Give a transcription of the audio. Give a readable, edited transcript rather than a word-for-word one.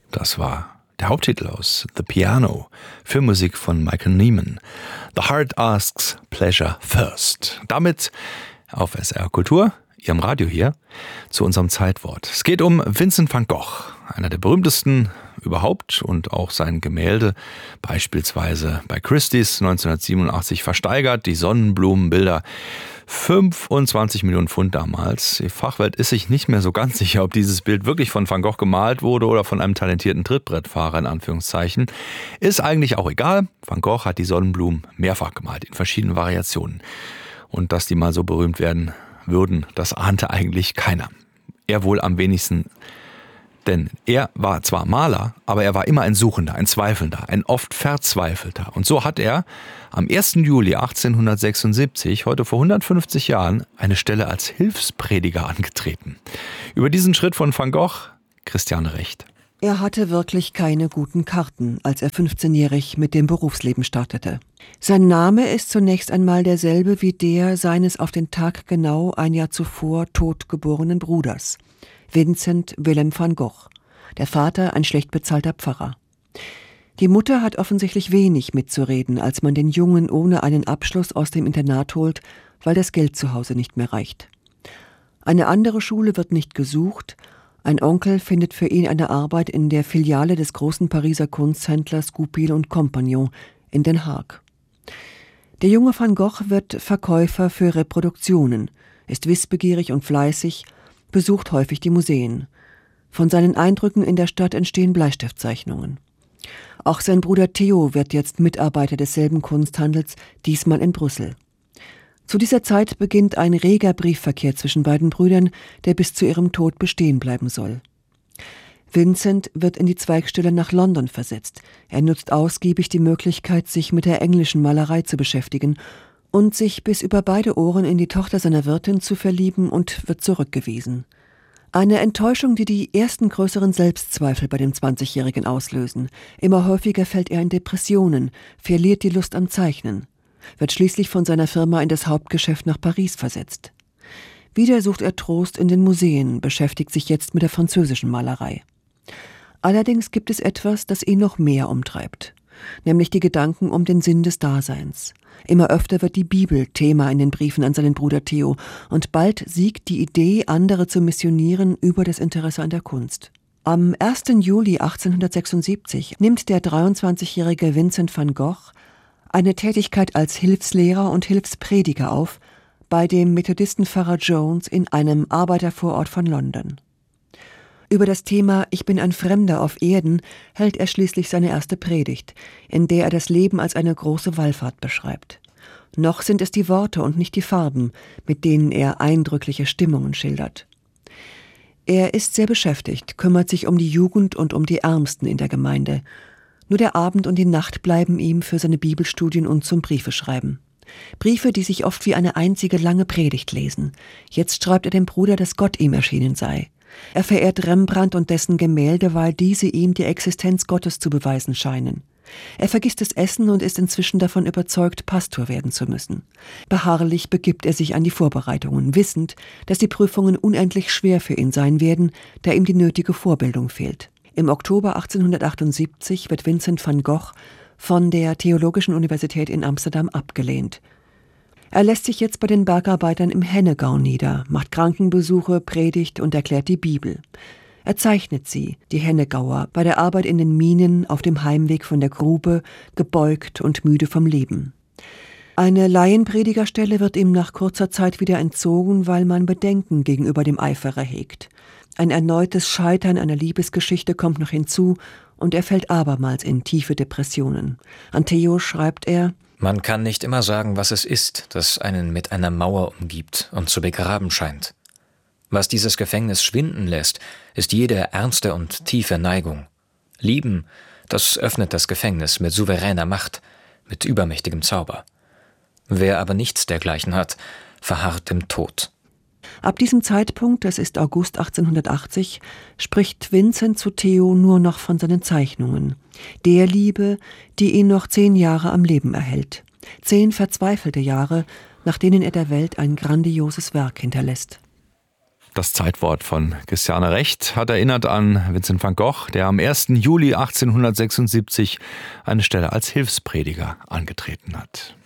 Das war der Haupttitel aus The Piano, Filmmusik von Michael Nyman. The Heart Asks Pleasure First. Damit auf SR Kultur, Ihrem Radio hier, zu unserem Zeitwort. Es geht um Vincent van Gogh, einer der berühmtesten überhaupt, und auch sein Gemälde, beispielsweise bei Christie's 1987 versteigert, die Sonnenblumenbilder, 25 Millionen Pfund damals. Die Fachwelt ist sich nicht mehr so ganz sicher, ob dieses Bild wirklich von Van Gogh gemalt wurde oder von einem talentierten Trittbrettfahrer in Anführungszeichen. Ist eigentlich auch egal. Van Gogh hat die Sonnenblumen mehrfach gemalt, in verschiedenen Variationen. Und dass die mal so berühmt werden würden, das ahnte eigentlich keiner. Er wohl am wenigsten. Denn er war zwar Maler, aber er war immer ein Suchender, ein Zweifelnder, ein oft Verzweifelter. Und so hat er am 1. Juli 1876, heute vor 150 Jahren, eine Stelle als Hilfsprediger angetreten. Über diesen Schritt von Van Gogh, Christiane Recht. Er hatte wirklich keine guten Karten, als er 15-jährig mit dem Berufsleben startete. Sein Name ist zunächst einmal derselbe wie der seines auf den Tag genau ein Jahr zuvor totgeborenen Bruders. Vincent Willem van Gogh, der Vater ein schlecht bezahlter Pfarrer. Die Mutter hat offensichtlich wenig mitzureden, als man den Jungen ohne einen Abschluss aus dem Internat holt, weil das Geld zu Hause nicht mehr reicht. Eine andere Schule wird nicht gesucht, ein Onkel findet für ihn eine Arbeit in der Filiale des großen Pariser Kunsthändlers Goupil & Compagnon in Den Haag. Der junge Van Gogh wird Verkäufer für Reproduktionen, ist wissbegierig und fleißig, besucht häufig die Museen. Von seinen Eindrücken in der Stadt entstehen Bleistiftzeichnungen. Auch sein Bruder Theo wird jetzt Mitarbeiter desselben Kunsthandels, diesmal in Brüssel. Zu dieser Zeit beginnt ein reger Briefverkehr zwischen beiden Brüdern, der bis zu ihrem Tod bestehen bleiben soll. Vincent wird in die Zweigstelle nach London versetzt. Er nutzt ausgiebig die Möglichkeit, sich mit der englischen Malerei zu beschäftigen und sich bis über beide Ohren in die Tochter seiner Wirtin zu verlieben, und wird zurückgewiesen. Eine Enttäuschung, die die ersten größeren Selbstzweifel bei dem 20-Jährigen auslösen. Immer häufiger fällt er in Depressionen, verliert die Lust am Zeichnen, wird schließlich von seiner Firma in das Hauptgeschäft nach Paris versetzt. Wieder sucht er Trost in den Museen, beschäftigt sich jetzt mit der französischen Malerei. Allerdings gibt es etwas, das ihn noch mehr umtreibt, nämlich die Gedanken um den Sinn des Daseins. Immer öfter wird die Bibel Thema in den Briefen an seinen Bruder Theo, und bald siegt die Idee, andere zu missionieren, über das Interesse an der Kunst. Am 1. Juli 1876 nimmt der 23-jährige Vincent van Gogh eine Tätigkeit als Hilfslehrer und Hilfsprediger auf bei dem Methodistenpfarrer Jones in einem Arbeitervorort von London. Über das Thema »Ich bin ein Fremder auf Erden« hält er schließlich seine erste Predigt, in der er das Leben als eine große Wallfahrt beschreibt. Noch sind es die Worte und nicht die Farben, mit denen er eindrückliche Stimmungen schildert. Er ist sehr beschäftigt, kümmert sich um die Jugend und um die Ärmsten in der Gemeinde. Nur der Abend und die Nacht bleiben ihm für seine Bibelstudien und zum Briefeschreiben. Briefe, die sich oft wie eine einzige lange Predigt lesen. Jetzt schreibt er dem Bruder, dass Gott ihm erschienen sei. Er verehrt Rembrandt und dessen Gemälde, weil diese ihm die Existenz Gottes zu beweisen scheinen. Er vergisst das Essen und ist inzwischen davon überzeugt, Pastor werden zu müssen. Beharrlich begibt er sich an die Vorbereitungen, wissend, dass die Prüfungen unendlich schwer für ihn sein werden, da ihm die nötige Vorbildung fehlt. Im Oktober 1878 wird Vincent van Gogh von der Theologischen Universität in Amsterdam abgelehnt. Er lässt sich jetzt bei den Bergarbeitern im Hennegau nieder, macht Krankenbesuche, predigt und erklärt die Bibel. Er zeichnet sie, die Hennegauer, bei der Arbeit in den Minen, auf dem Heimweg von der Grube, gebeugt und müde vom Leben. Eine Laienpredigerstelle wird ihm nach kurzer Zeit wieder entzogen, weil man Bedenken gegenüber dem Eiferer hegt. Ein erneutes Scheitern einer Liebesgeschichte kommt noch hinzu und er fällt abermals in tiefe Depressionen. An Theo schreibt er: Man kann nicht immer sagen, was es ist, das einen mit einer Mauer umgibt und zu begraben scheint. Was dieses Gefängnis schwinden lässt, ist jede ernste und tiefe Neigung. Lieben, das öffnet das Gefängnis mit souveräner Macht, mit übermächtigem Zauber. Wer aber nichts dergleichen hat, verharrt im Tod. Ab diesem Zeitpunkt, das ist August 1880, spricht Vincent zu Theo nur noch von seinen Zeichnungen. Der Liebe, die ihn noch 10 Jahre am Leben erhält. 10 verzweifelte Jahre, nach denen er der Welt ein grandioses Werk hinterlässt. Das Zeitwort von Christiane Recht hat erinnert an Vincent van Gogh, der am 1. Juli 1876 eine Stelle als Hilfsprediger angetreten hat.